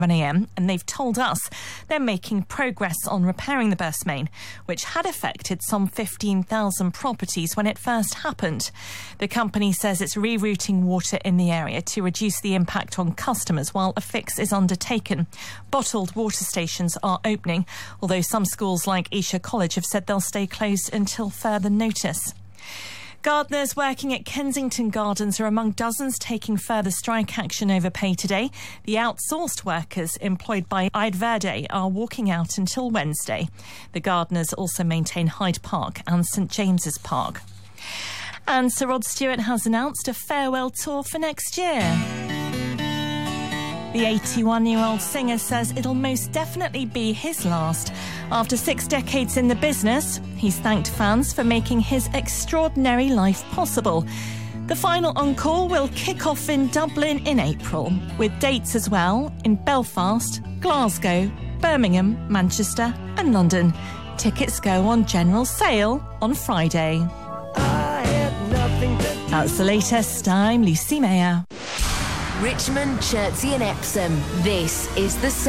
a.m. and they've told us they're making progress on repairing the burst main, which had affected some 15,000 properties when it first happened. The company says it's rerouting water in the area to reduce the impact on customers while a fix is undertaken. Bottled water stations are opening, although some schools like Esher College have said they'll stay closed until further notice. Gardeners working at Kensington Gardens are among dozens taking further strike action over pay today. The outsourced workers employed by Ide Verde are walking out until Wednesday. The gardeners also maintain Hyde Park and St James's Park. And Sir Rod Stewart has announced a farewell tour for next year. The 81-year-old singer says it'll most definitely be his last. After 6 decades in the business, he's thanked fans for making his extraordinary life possible. The final encore will kick off in Dublin in April, with dates as well in Belfast, Glasgow, Birmingham, Manchester and London. Tickets go on general sale on Friday. That's the latest. I'm Lucy Mayer. Richmond, Chertsey and Epsom. This is The